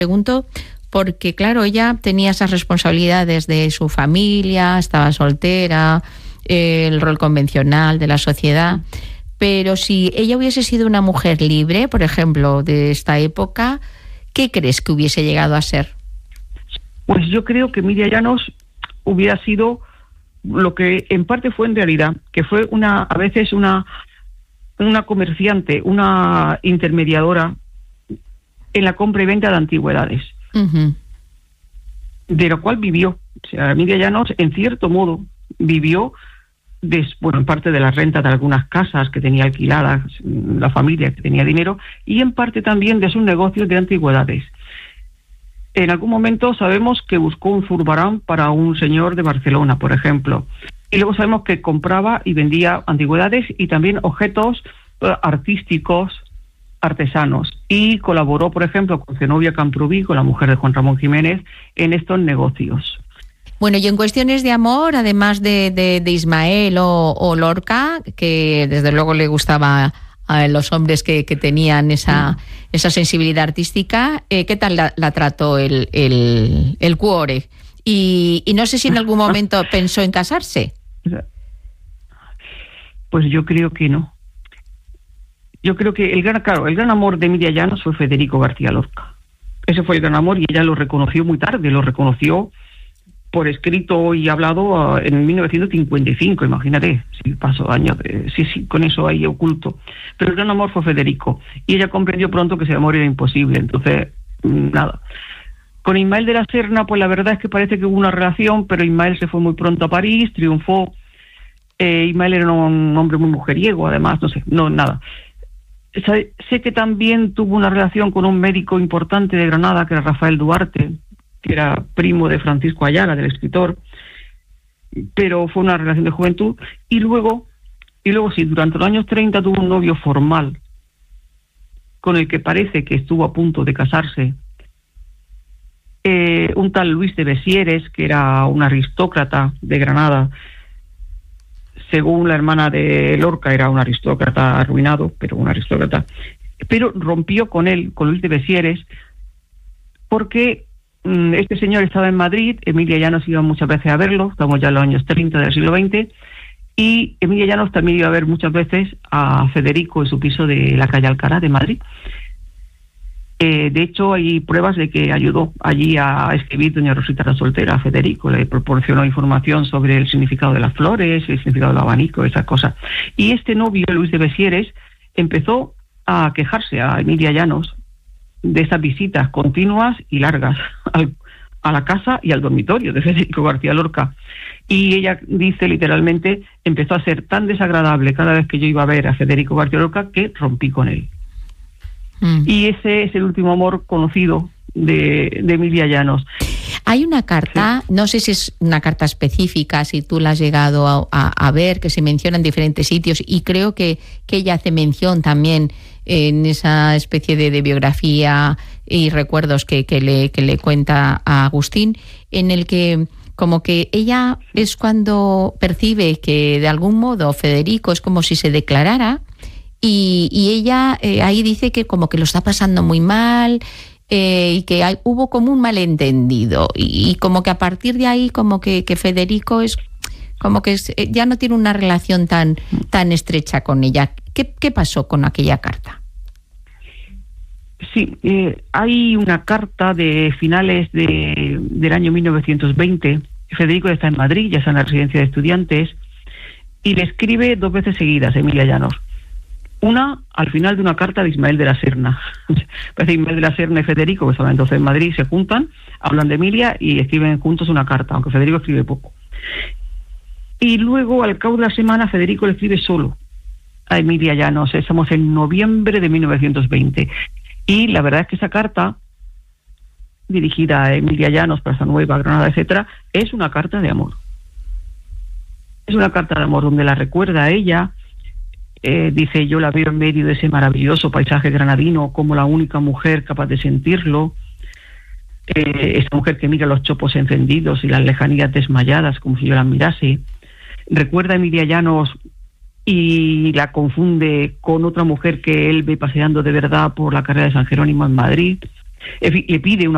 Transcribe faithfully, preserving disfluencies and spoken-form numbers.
Pregunto porque, claro, ella tenía esas responsabilidades de su familia, estaba soltera, eh, el rol convencional de la sociedad, pero si ella hubiese sido una mujer libre, por ejemplo, de esta época, ¿qué crees que hubiese llegado a ser? Pues yo creo que Emilia Llanos hubiera sido lo que en parte fue en realidad, que fue una a veces una, una comerciante, una intermediadora en la compra y venta de antigüedades, uh-huh. de lo cual vivió. O sea, Emilia Llanos, en cierto modo, vivió, des, bueno, en parte de la renta de algunas casas que tenía alquiladas, la familia que tenía dinero, y en parte también de sus negocios de antigüedades. En algún momento sabemos que buscó un zurbarán para un señor de Barcelona, por ejemplo, y luego sabemos que compraba y vendía antigüedades y también objetos uh, artísticos, artesanos, y colaboró, por ejemplo, con Zenobia Camprubí, con la mujer de Juan Ramón Jiménez, en estos negocios. Bueno, y en cuestiones de amor, además de, de, de Ismael o, o Lorca, que desde luego le gustaba a los hombres que, que tenían esa, esa sensibilidad artística, eh, ¿qué tal la, la trató el, el, el cuore? Y, y no sé si en algún momento pensó en casarse. Pues yo creo que no. Yo creo que el gran, claro, el gran amor de Emilia Llanos fue Federico García Lorca. Ese fue el gran amor y ella lo reconoció muy tarde, lo reconoció por escrito y hablado uh, en mil novecientos cincuenta y cinco, imagínate, si pasó años, eh, sí, sí, con eso ahí oculto. Pero el gran amor fue Federico y ella comprendió pronto que ese amor era imposible, entonces, nada. Con Ismael de la Serna, pues la verdad es que parece que hubo una relación, pero Ismael se fue muy pronto a París, triunfó. Eh, Ismael era un hombre muy mujeriego, además, no sé, no, nada. Sé, sé que también tuvo una relación con un médico importante de Granada, que era Rafael Duarte, que era primo de Francisco Ayala, del escritor, pero fue una relación de juventud. Y luego, y luego sí, durante los años treinta tuvo un novio formal, con el que parece que estuvo a punto de casarse, eh, un tal Luis de Besieres, que era un aristócrata de Granada. Según la hermana de Lorca, era un aristócrata arruinado, pero un aristócrata. Pero rompió con él, con Luis de Besieres, porque mmm, este señor estaba en Madrid, Emilia Llanos iba muchas veces a verlo, estamos ya en los años treinta del siglo veinte, y Emilia Llanos también iba a ver muchas veces a Federico en su piso de la calle Alcalá de Madrid. Eh, de hecho, hay pruebas de que ayudó allí a escribir doña Rosita la Soltera a Federico, le proporcionó información sobre el significado de las flores, el significado del abanico, esas cosas. Y este novio, Luis de Besieres, empezó a quejarse a Emilia Llanos de esas visitas continuas y largas al, a la casa y al dormitorio de Federico García Lorca. Y ella dice literalmente, empezó a ser tan desagradable cada vez que yo iba a ver a Federico García Lorca que rompí con él. Mm. Y ese es el último amor conocido de, de Emilia Llanos. Hay una carta, sí. No sé si es una carta específica, si tú la has llegado a, a, a ver, que se menciona en diferentes sitios, y creo que, que ella hace mención también en esa especie de, de biografía y recuerdos que, que, le, que le cuenta a Agustín, en el que como que ella es cuando percibe que de algún modo Federico es como si se declarara. Y, y ella eh, ahí dice que como que lo está pasando muy mal eh, y que hay, hubo como un malentendido y, y como que a partir de ahí como que, que Federico es como que es, ya no tiene una relación tan, tan estrecha con ella. ¿Qué, qué pasó con aquella carta? Sí, eh, hay una carta de finales de, del año mil novecientos veinte. Federico ya está en Madrid, ya está en la residencia de estudiantes, y le escribe dos veces seguidas a Emilia Llanos. Una, al final de una carta de Ismael de la Serna. Parece Ismael de la Serna y Federico, que estaban entonces en Madrid, se juntan, hablan de Emilia y escriben juntos una carta, aunque Federico escribe poco. Y luego, al cabo de la semana, Federico le escribe solo a Emilia Llanos. Estamos en noviembre de mil novecientos veinte. Y la verdad es que esa carta, dirigida a Emilia Llanos, Plaza Nueva, Granada, etcétera, es una carta de amor. Es una carta de amor donde la recuerda a ella. Eh, dice, yo la veo en medio de ese maravilloso paisaje granadino como la única mujer capaz de sentirlo. Eh, esa mujer que mira los chopos encendidos y las lejanías desmayadas como si yo las mirase. Recuerda a Emilia Llanos y la confunde con otra mujer que él ve paseando de verdad por la carrera de San Jerónimo en Madrid. Le pide una